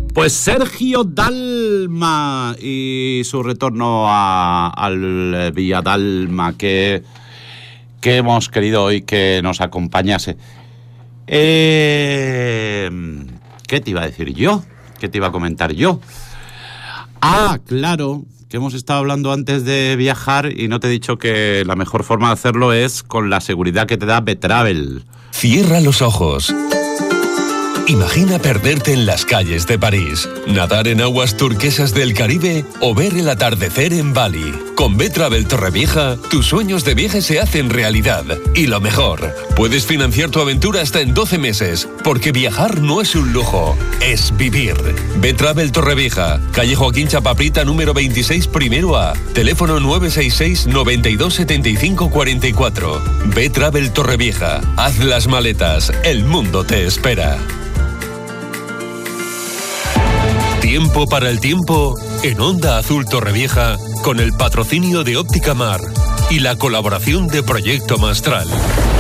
Pues Sergio Dalma y su retorno al Villadalma que hemos querido hoy que nos acompañase. ¿Qué te iba a decir yo? ¿Qué te iba a comentar yo? Claro, que hemos estado hablando antes de viajar y no te he dicho que la mejor forma de hacerlo es con la seguridad que te da Betravel. Cierra los ojos. Imagina perderte en las calles de París, nadar en aguas turquesas del Caribe o ver el atardecer en Bali. Con Betravel Torrevieja, tus sueños de viaje se hacen realidad. Y lo mejor, puedes financiar tu aventura hasta en 12 meses, porque viajar no es un lujo, es vivir. Betravel Torrevieja, calle Joaquín Chapaprita número 26, primero A, teléfono 966 92 75 44. Betravel Torrevieja, haz las maletas, el mundo te espera. Tiempo para el tiempo en Onda Azul Torrevieja con el patrocinio de Óptica Mar y la colaboración de Proyecto Mastral.